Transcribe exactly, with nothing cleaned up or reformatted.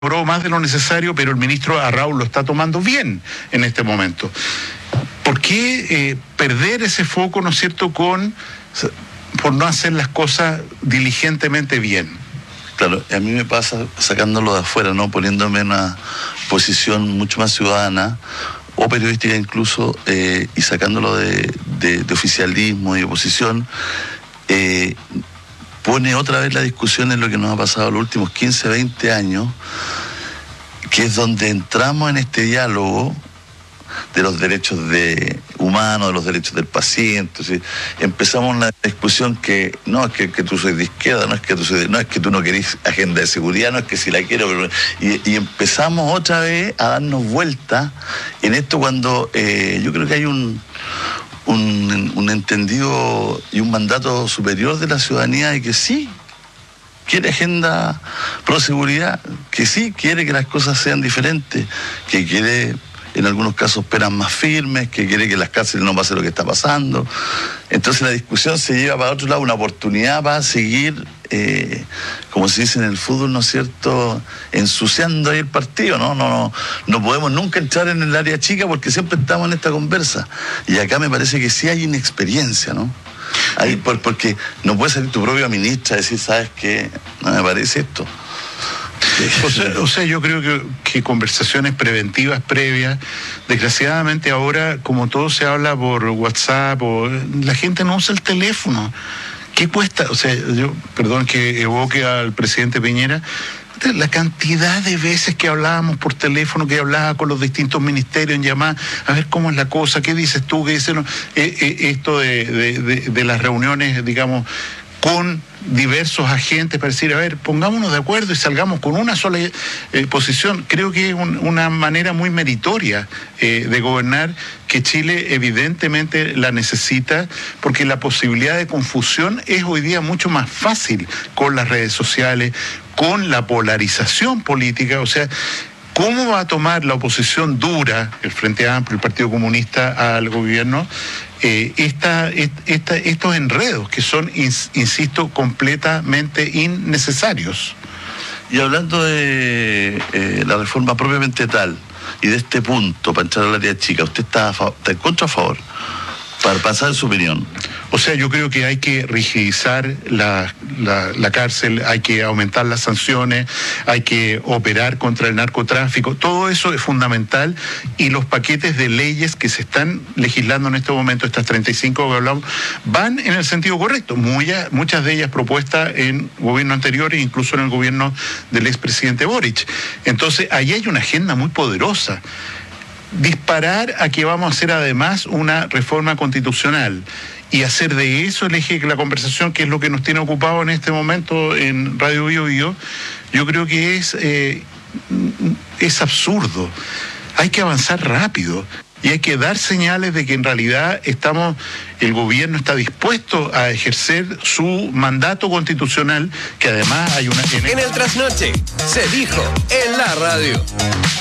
cobró más de lo necesario, pero el ministro Arrau lo está tomando bien en este momento. ¿Por qué eh, perder ese foco, ¿no es cierto?, con por no hacer las cosas diligentemente bien? Claro, a mí me pasa sacándolo de afuera, ¿no? Poniéndome en una posición mucho más ciudadana o periodística incluso, eh, y sacándolo de, de, de oficialismo y oposición, eh, pone otra vez la discusión en lo que nos ha pasado los últimos quince, veinte años, que es donde entramos en este diálogo de los derechos de humanos, de los derechos del paciente. ¿Sí? Empezamos una discusión que no es que, que tú sois de izquierda, no es que tú sois de, no es que tú no querís agenda de seguridad, no es que si la quiero, pero, y, y empezamos otra vez a darnos vuelta en esto cuando eh, yo creo que hay un Un, un entendido y un mandato superior de la ciudadanía y que sí quiere agenda pro seguridad, que sí quiere que las cosas sean diferentes, que quiere en algunos casos penas más firmes, que quiere que en las cárceles no pase lo que está pasando. Entonces la discusión se lleva para otro lado, una oportunidad para seguir, eh, como se dice en el fútbol, ¿no es cierto?, ensuciando ahí el partido, ¿no? No, no, no podemos nunca entrar en el área chica porque siempre estamos en esta conversa. Y acá me parece que sí hay inexperiencia, ¿no? Hay, por, porque no puede salir tu propia ministra a decir, ¿sabes qué? No me parece esto. O sea, o sea, yo creo que, que conversaciones preventivas previas, desgraciadamente ahora, como todo se habla por WhatsApp, o la gente no usa el teléfono. ¿Qué cuesta? O sea, yo, perdón que evoque al presidente Piñera, la cantidad de veces que hablábamos por teléfono, que hablaba con los distintos ministerios en llamada, a ver cómo es la cosa, qué dices tú, qué dices no? eh, eh, esto de, de, de, de las reuniones, digamos, con diversos agentes para decir, a ver, pongámonos de acuerdo y salgamos con una sola eh, posición. Creo que es un, una manera muy meritoria eh, de gobernar, que Chile evidentemente la necesita, porque la posibilidad de confusión es hoy día mucho más fácil con las redes sociales, con la polarización política. O sea, ¿cómo va a tomar la oposición dura, el Frente Amplio, el Partido Comunista, al gobierno, eh, esta, esta, estos enredos que son, insisto, completamente innecesarios? Y hablando de eh, la reforma propiamente tal, y de este punto, para entrar al área chica, ¿usted está, a favor, está en contra o a favor? Para pasar su opinión. O sea, yo creo que hay que rigidizar la, la, la cárcel, hay que aumentar las sanciones, hay que operar contra el narcotráfico. Todo eso es fundamental, y los paquetes de leyes que se están legislando en este momento, estas treinta y cinco que hablamos, van en el sentido correcto. Muchas, muchas de ellas propuestas en gobiernos anteriores, incluso en el gobierno del expresidente Boric. Entonces, ahí hay una agenda muy poderosa. Disparar a que vamos a hacer además una reforma constitucional y hacer de eso el eje de la conversación, que es lo que nos tiene ocupado en este momento en Radio Bio Bio, yo creo que es, eh, es absurdo. Hay que avanzar rápido y hay que dar señales de que en realidad estamos, el gobierno está dispuesto a ejercer su mandato constitucional, que además hay una... En el trasnoche se dijo en la radio.